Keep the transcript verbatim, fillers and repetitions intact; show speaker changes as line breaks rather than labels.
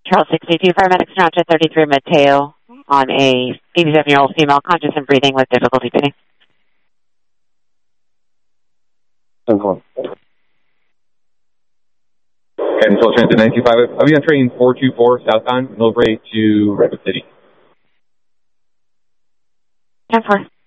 Charles sixty-two, paramedics now to thirty-three Mateo on a eighty-seven-year-old female conscious and breathing with difficulty breathing.
ten four.
Control Transit nine two five. I'll be on train four two four southbound, Millbrae to Redwood City.
ten four.